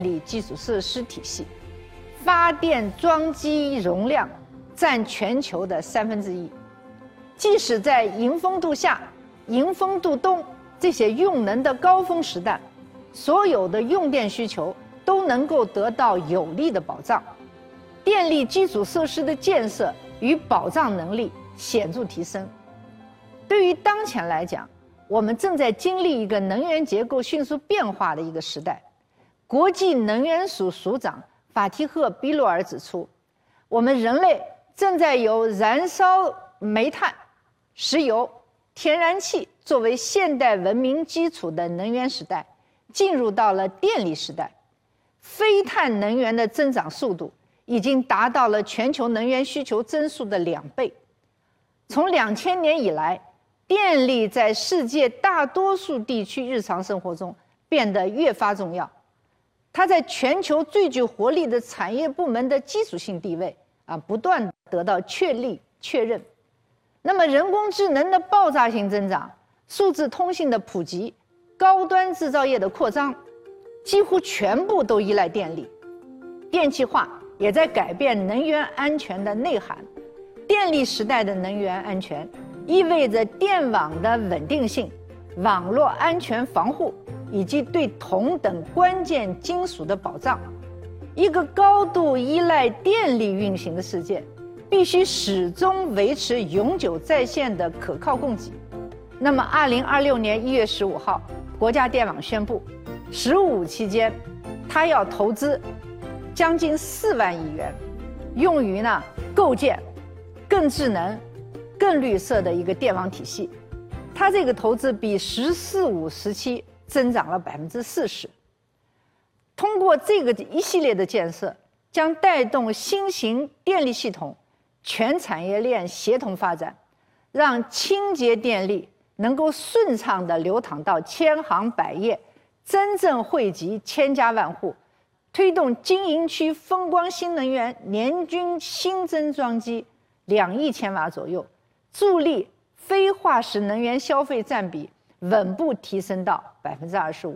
力基础设施体系，发电装机容量占全球的1/3。即使在迎风度夏、迎风度冬这些用能的高峰时段，所有的用电需求都能够得到有力的保障，电力基础设施的建设与保障能力显著提升。对于当前来讲，我们正在经历一个能源结构迅速变化的一个时代。国际能源署署长法提赫·比罗尔指出，我们人类正在由燃烧煤炭、石油、天然气作为现代文明基础的能源时代，进入到了电力时代。非碳能源的增长速度已经达到了全球能源需求增速的2倍。从2000年以来，电力在世界大多数地区日常生活中变得越发重要。它在全球最具活力的产业部门的基础性地位不断得到确立确认。那么人工智能的爆炸性增长、数字通信的普及、高端制造业的扩张，几乎全部都依赖电力。电气化也在改变能源安全的内涵。电力时代的能源安全意味着电网的稳定性、网络安全防护以及对铜等关键金属的保障。一个高度依赖电力运行的世界，必须始终维持永久在线的可靠供给。那么2026年1月15号，国家电网宣布，15期间，它要投资将近4万亿元，用于构建更智能、更绿色的一个电网体系。它这个投资比“十四五”时期增长了40%。通过这个一系列的建设，将带动新型电力系统全产业链协同发展，让清洁电力能够顺畅地流淌到千行百业，真正惠及千家万户，推动经营区风光新能源年均新增装机2亿千瓦左右，助力非化石能源消费占比稳步提升到25%。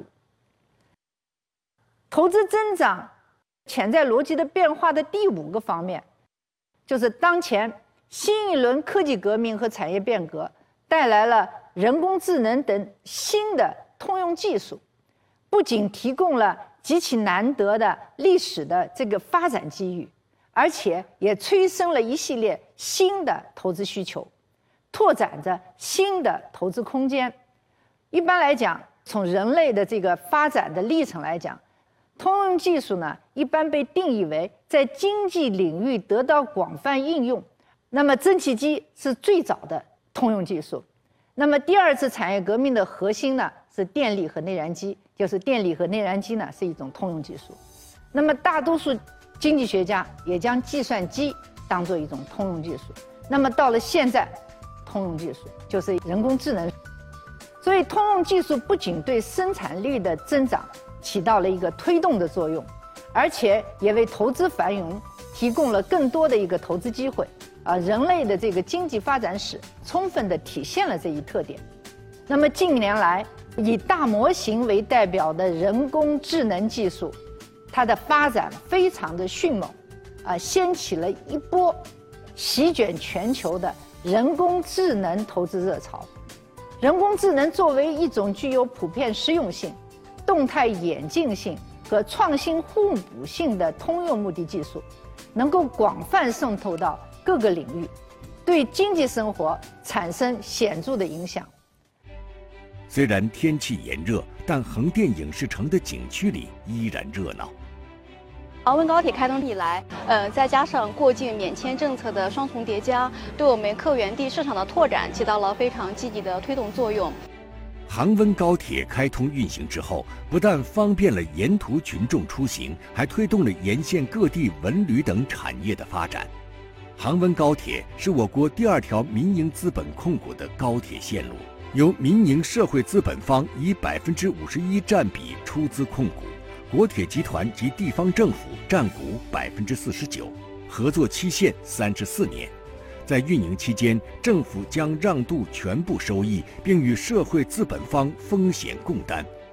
投资增长潜在逻辑的变化的第5个方面，就是当前新一轮科技革命和产业变革带来了人工智能等新的通用技术，不仅提供了极其难得的历史的这个发展机遇，而且也催生了一系列新的投资需求，拓展着新的投资空间。一般来讲，从人类的这个发展的历程来讲，通用技术一般被定义为在经济领域得到广泛应用。那么蒸汽机是最早的通用技术。那么第2次产业革命的核心是电力和内燃机，就是电力和内燃机是一种通用技术。那么大多数经济学家也将计算机当作一种通用技术。那么到了现在，通用技术就是人工智能。所以通用技术不仅对生产力的增长起到了一个推动的作用，而且也为投资繁荣提供了更多的一个投资机会。人类的这个经济发展史充分地体现了这一特点。那么近年来，以大模型为代表的人工智能技术，它的发展非常的迅猛，掀起了一波席卷全球的人工智能投资热潮。人工智能作为一种具有普遍适用性、动态演进性和创新互补性的通用目的技术，能够广泛渗透到各个领域，对经济生活产生显著的影响。 虽然天气炎热，但横店影视城的景区里依然热闹。 杭温高铁开通以来，再加上过境免签政策的双重叠加，对我们客源地市场的拓展起到了非常积极的推动作用。 杭温高铁开通运行之后，不但方便了沿途群众出行，还推动了沿线各地文旅等产业的发展。杭温高铁是我国第2条民营资本控股的高铁线路，由民营社会资本方以51%占比出资控股，国铁集团及地方政府占股49%，合作期限34年。在运营期间，政府将让渡全部收益，并与社会资本方风险共担。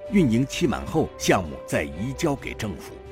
运营期满后，项目再移交给政府。